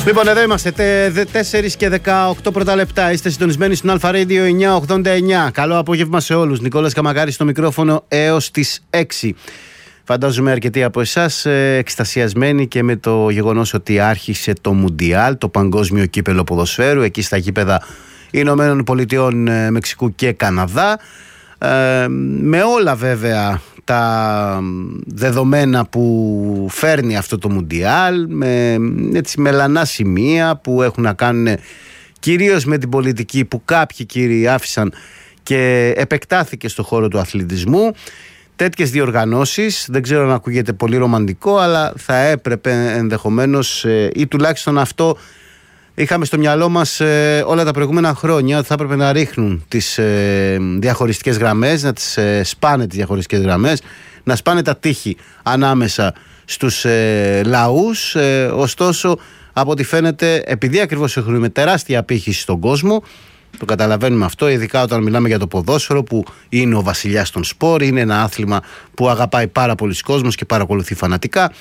Λοιπόν, εδώ είμαστε 4 και 18 πρώτα λεπτά. Είστε συντονισμένοι στον Αλφα Radio 989. Καλό απόγευμα σε όλους. Νικόλας Καμακάρης στο μικρόφωνο έως τις 6. Φαντάζομαι αρκετοί από εσάς εκστασιασμένοι και με το γεγονός ότι άρχισε το Μουντιάλ, το παγκόσμιο κύπελο ποδοσφαίρου, εκεί στα γήπεδα Ηνωμένων Πολιτειών, Μεξικού και Καναδά. Με όλα βέβαια τα δεδομένα που φέρνει αυτό το Μουντιάλ, με έτσι μελανά σημεία που έχουν να κάνουν κυρίως με την πολιτική που κάποιοι κύριοι άφησαν και επεκτάθηκε στο χώρο του αθλητισμού. Τέτοιες διοργανώσεις, δεν ξέρω αν ακούγεται πολύ ρομαντικό, αλλά θα έπρεπε ενδεχομένως ή τουλάχιστον αυτό είχαμε στο μυαλό μας όλα τα προηγούμενα χρόνια, θα έπρεπε να ρίχνουν τις διαχωριστικές γραμμές, να τις σπάνε τις διαχωριστικές γραμμές, να σπάνε τα τείχη ανάμεσα στους λαούς. Ωστόσο, από ό,τι φαίνεται, επειδή ακριβώς έχουμε τεράστια απήχηση στον κόσμο, το καταλαβαίνουμε αυτό, ειδικά όταν μιλάμε για το ποδόσφαιρο που είναι ο βασιλιάς των σπορ, είναι ένα άθλημα που αγαπάει πάρα πολλοί κόσμος και παρακολουθεί φανατικά.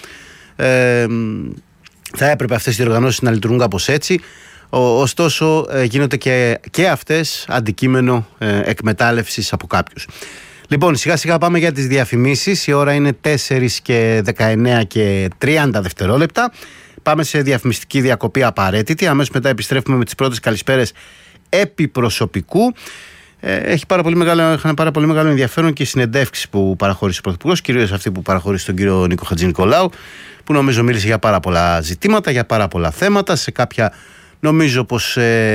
Θα έπρεπε αυτές οι διοργανώσεις να λειτουργούν κάπως έτσι. Ωστόσο γίνονται και αυτές αντικείμενο εκμετάλλευσης από κάποιους. Λοιπόν, σιγά σιγά πάμε για τις διαφημίσεις. Η ώρα είναι 4 και 19 και 30 δευτερόλεπτα. Πάμε σε διαφημιστική διακοπή απαραίτητη. Αμέσως μετά επιστρέφουμε με τις πρώτες καλησπέρες επί προσωπικού. Είχαν πάρα πολύ μεγάλο ενδιαφέρον και οι συνεντεύξεις που παραχώρησε ο Πρωθυπουργός, κυρίως αυτή που παραχώρησε τον κύριο Νίκο Χατζηνικολάου, που νομίζω μίλησε για πάρα πολλά ζητήματα, για πάρα πολλά θέματα. Σε κάποια νομίζω πως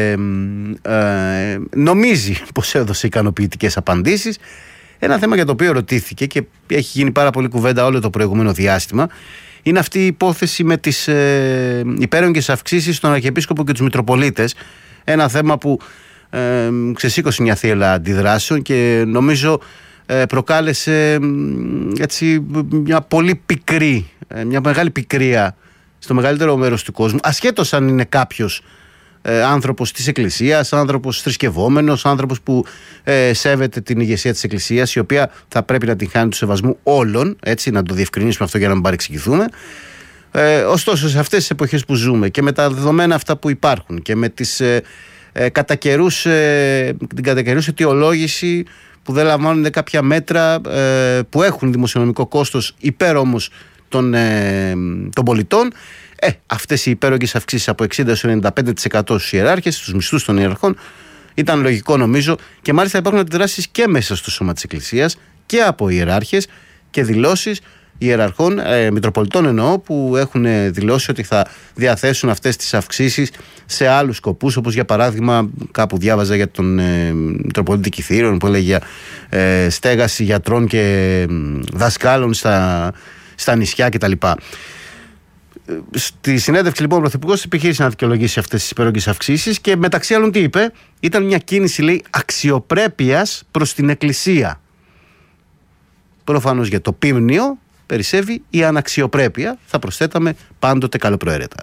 νομίζει πως έδωσε ικανοποιητικές απαντήσεις. Ένα θέμα για το οποίο ρωτήθηκε και έχει γίνει πάρα πολύ κουβέντα όλο το προηγούμενο διάστημα είναι αυτή η υπόθεση με τις υπέρογγες αυξήσεις στον Αρχιεπίσκοπο και τους Μητροπολίτες. Ένα θέμα που ξεσήκωσε μια θύελλα αντιδράσεων και νομίζω προκάλεσε έτσι μια πολύ πικρή, μια μεγάλη πικρία στο μεγαλύτερο μέρος του κόσμου, ασχέτως αν είναι κάποιος άνθρωπος της Εκκλησίας, άνθρωπος θρησκευόμενος, άνθρωπος που σέβεται την ηγεσία της Εκκλησίας, η οποία θα πρέπει να την χάνει του σεβασμού όλων, έτσι, να το διευκρινίσουμε αυτό για να μην παρεξηγηθούμε. Ωστόσο, σε αυτές τις εποχές που ζούμε και με τα δεδομένα αυτά που υπάρχουν και με τις την κατά καιρούς αιτιολόγηση που δεν λαμβάνουν κάποια μέτρα που έχουν δημοσιονομικό κόστος υπέρ όμως των πολιτών, αυτές οι υπέρογγες αυξήσεις από 60-95% στους ιεράρχες, στους μισθούς των ιεραρχών, ήταν λογικό νομίζω, και μάλιστα υπάρχουν αντιδράσεις και μέσα στο σώμα της Εκκλησίας και από ιεράρχες και δηλώσεις ιεραρχών, μητροπολιτών εννοώ, που έχουν δηλώσει ότι θα διαθέσουν αυτές τις αυξήσεις σε άλλους σκοπούς, όπως για παράδειγμα κάπου διάβαζα για τον Μητροπολίτη Κιθήρων που έλεγε για στέγαση γιατρών και δασκάλων στα νησιά κτλ. Στη συνέντευξη λοιπόν ο Πρωθυπουργός επιχείρησε να δικαιολογήσει αυτές τις υπέρογγες αυξήσεις και μεταξύ άλλων τι είπε? Ήταν μια κίνηση, λέει, αξιοπρέπειας προς την Εκκλησία. Προφανώς για το πίμνιο περισσεύει η αναξιοπρέπεια, θα προσθέταμε πάντοτε καλοπροαίρετα.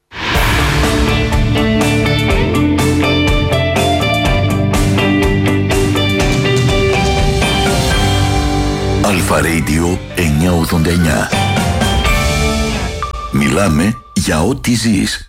Αλφα Radio 989. Μιλάμε για ό,τι ζεις.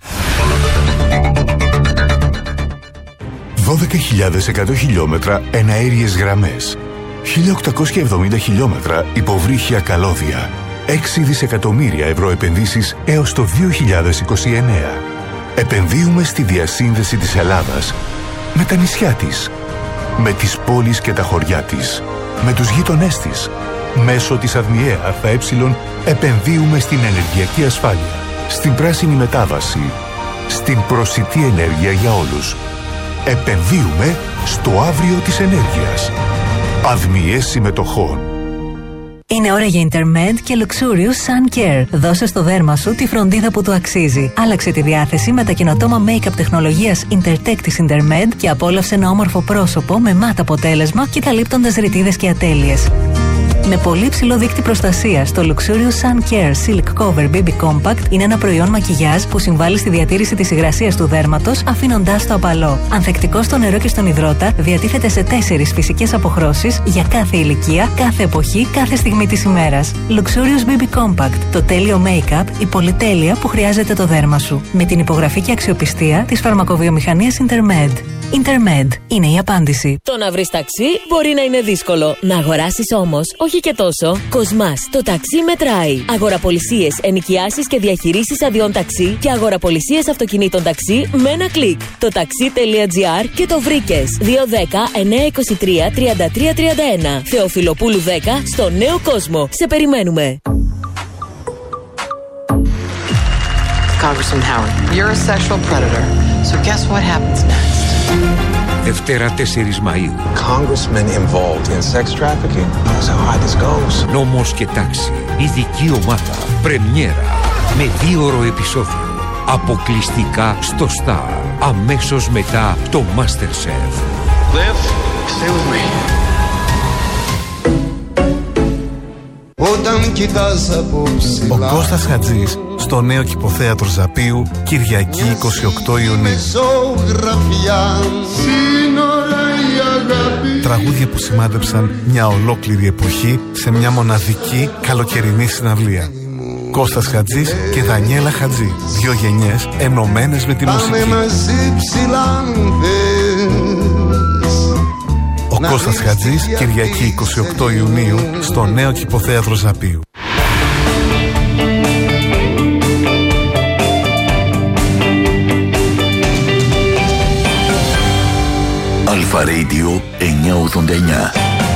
12.100 χιλιόμετρα εναέριες γραμμές, 1.870 χιλιόμετρα υποβρύχια καλώδια, 6 δισεκατομμύρια ευρώ επενδύσεις έως το 2029. Επενδύουμε στη διασύνδεση της Ελλάδας με τα νησιά της, με τις πόλεις και τα χωριά της, με τους γείτονές της. Μέσω της ΑΔΜΙΕ ΑΕ επενδύουμε στην ενεργειακή ασφάλεια, στην πράσινη μετάβαση, στην προσιτή ενέργεια για όλους. Επενδύουμε στο αύριο της ενέργειας. ΑΔΜΙΕ συμμετοχών. Είναι ώρα για Intermed και Luxurious Sun Care. Δώσε στο δέρμα σου τη φροντίδα που του αξίζει. Άλλαξε τη διάθεση με τα καινοτόμα make-up τεχνολογίας Intertech της Intermed και απόλαυσε ένα όμορφο πρόσωπο με μάτ αποτέλεσμα και καλύπτοντας ρητίδες και ατέλειες. Με πολύ ψηλό δείκτη προστασίας, το Luxurious Sun Care Silk Cover BB Compact είναι ένα προϊόν μακιγιάζ που συμβάλλει στη διατήρηση της υγρασίας του δέρματος, αφήνοντάς το απαλό. Ανθεκτικό στο νερό και στον υδρότα, διατίθεται σε 4 φυσικές αποχρώσεις για κάθε ηλικία, κάθε εποχή, κάθε στιγμή της ημέρας. Luxurious BB Compact. Το τέλειο make-up, η πολυτέλεια που χρειάζεται το δέρμα σου. Με την υπογραφή και αξιοπιστία της φαρμακοβιομηχανίας Intermed. Intermed είναι η απάντηση. Το να βρεις ταξί μπορεί να είναι δύσκολο. Να αγοράσεις όμως, όχι και τόσο. Κοσμάς, το ταξί μετράει. Αγοραπολισίες, ενοικιάσεις και διαχειρήσεις αδειών ταξί και αγοραπολισίες αυτοκινήτων ταξί με ένα κλικ. Το taxi.gr και το βρήκες. 210-923-3331. Θεοφιλοπούλου 10 στο Νέο Κόσμο. Σε περιμένουμε. Congressman Howard, you're a sexual predator. So guess what happens next? Δευτέρα 4 Μαΐου. Congressmen involved in sex trafficking. That's how high this goes. Νόμος και τάξη. Ειδική ομάδα. Πρεμιέρα. Με 2ωρο επεισόδιο. Αποκλειστικά στο Star. Αμέσως μετά το MasterChef. Liv, stay with me. Ο Κώστας Χατζής στο νέο Κηποθέατρο Ζαπίου, Κυριακή 28 Ιουνίου. Τραγούδια που σημάδεψαν μια ολόκληρη εποχή σε μια μοναδική καλοκαιρινή συναυλία. Κώστας Χατζής και Δανιέλα Χατζή. 2 γενιές ενωμένες με τη μουσική. Ο Κώστας Χατζής, Κυριακή 28 Ιουνίου, στο νέο Κηποθέατρο Ζαπίου. Αλφα Radio 989.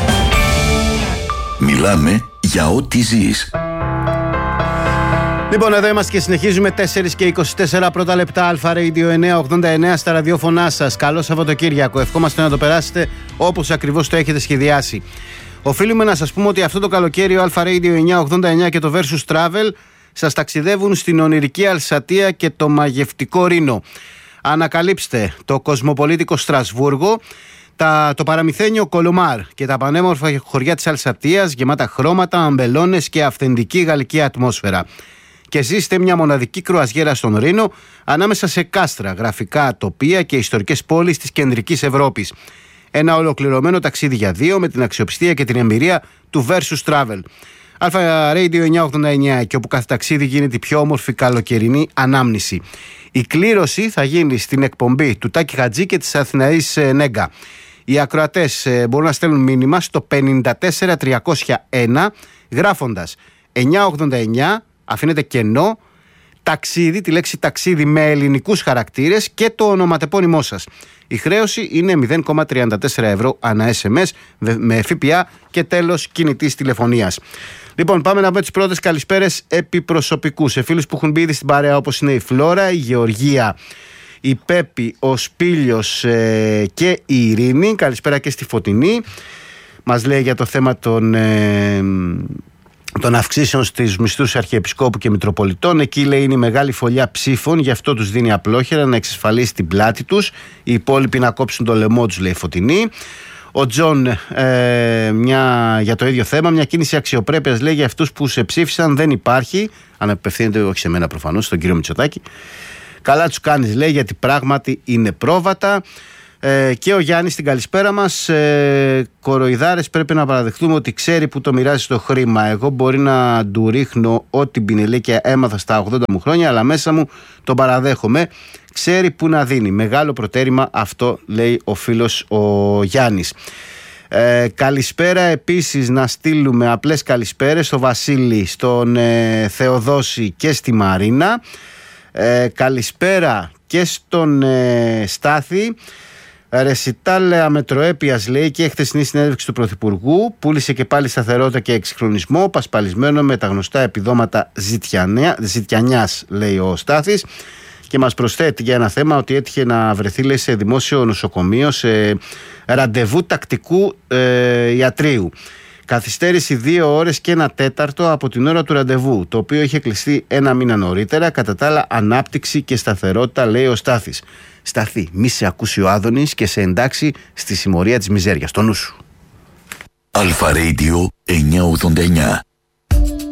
Μιλάμε για ό,τι ζεις. Λοιπόν, εδώ είμαστε και συνεχίζουμε 4 και 24 πρώτα λεπτά. Αλφα Radio 989 στα ραδιόφωνά σας. Καλό Σαββατοκύριακο. Ευχόμαστε να το περάσετε όπως ακριβώς το έχετε σχεδιάσει. Οφείλουμε να σας πούμε ότι αυτό το καλοκαίρι ο Αλφα Radio 989 και το Versus Travel σας ταξιδεύουν στην ονειρική Αλσατία και το μαγευτικό Ρήνο. Ανακαλύψτε το κοσμοπολίτικο Στρασβούργο, το παραμυθένιο Κολομάρ και τα πανέμορφα χωριά της Αλσατίας γεμάτα χρώματα, αμπελώνες και αυθεντική γαλλική ατμόσφαιρα. Και ζήστε μια μοναδική κρουαζιέρα στον Ρήνο ανάμεσα σε κάστρα, γραφικά τοπία και ιστορικές πόλεις της κεντρικής Ευρώπης. Ένα ολοκληρωμένο ταξίδι για 2 με την αξιοπιστία και την εμπειρία του Versus Travel. Αλφα Radio 989, και όπου κάθε ταξίδι γίνεται η πιο όμορφη καλοκαιρινή ανάμνηση. Η κλήρωση θα γίνει στην εκπομπή του Τάκη Χατζή και της Αθηναής Νέγκα. Οι ακροατές μπορούν να στέλνουν μήνυμα στο 54301 γράφοντας 989, αφήνετε κενό, ταξίδι, τη λέξη ταξίδι με ελληνικούς χαρακτήρες και το ονοματεπώνυμό σας. Η χρέωση είναι 0,34 ευρώ ανά SMS με ΦΠΑ και τέλος κινητής τηλεφωνίας. Λοιπόν, πάμε να πούμε τις πρώτες καλησπέρες επί προσωπικού σε φίλους που έχουν μπει ήδη στην παρέα, όπως είναι η Φλόρα, η Γεωργία, η Πέπη, ο Σπήλιος και η Ειρήνη. Καλησπέρα και στη Φωτεινή. Μας λέει για το θέμα των αυξήσεων στις μισθούς Αρχιεπισκόπου και Μητροπολιτών. Εκεί, λέει, είναι η μεγάλη φωλιά ψήφων, γι' αυτό τους δίνει απλόχερα να εξασφαλίσει την πλάτη τους. Οι υπόλοιποι να κόψουν το λαιμό τους, λέει η Φωτεινή. Ο Τζον για το ίδιο θέμα, μια κίνηση αξιοπρέπειας, λέει, για αυτούς που σε ψήφισαν δεν υπάρχει. Αν απευθύνεται, όχι σε μένα προφανώς, στον κύριο Μητσοτάκη. Καλά τους κάνεις, λέει, γιατί πράγματι είναι πρόβατα. Και ο Γιάννης στην καλησπέρα μας. Κοροϊδάρες, πρέπει να παραδεχτούμε ότι ξέρει που το μοιράζει το χρήμα. Εγώ μπορεί να του ρίχνω ό,τι πινελίκια έμαθα στα 80 μου χρόνια, αλλά μέσα μου τον παραδέχομαι. Ξέρει που να δίνει. Μεγάλο προτέρημα αυτό, λέει ο φίλος ο Γιάννης. Καλησπέρα επίσης, να στείλουμε απλές καλησπέρες στο Βασίλη, στον Θεοδόση και στη Μαρίνα. Καλησπέρα και στον Στάθη. Ρεσιτάλ αμετροέπειας, λέει, και χθεσινή συνέντευξη του Πρωθυπουργού. Πούλησε και πάλι σταθερότητα και εξυγχρονισμό, πασπαλισμένο με τα γνωστά επιδόματα ζητιανιάς, λέει ο Στάθης. Και μας προσθέτει για ένα θέμα ότι έτυχε να βρεθεί, λέει, σε δημόσιο νοσοκομείο σε ραντεβού τακτικού ιατρίου. Καθυστέρηση 2 ώρες και 1 τέταρτο από την ώρα του ραντεβού, το οποίο είχε κλειστεί 1 μήνα νωρίτερα. Κατά τα άλλα, ανάπτυξη και σταθερότητα, λέει ο Στάθης. Σταθή, μη σε ακούσει ο Άδωνης και σε εντάξει στη συμμορία της μιζέριας. Το νου σου. Αλφα Radio 989.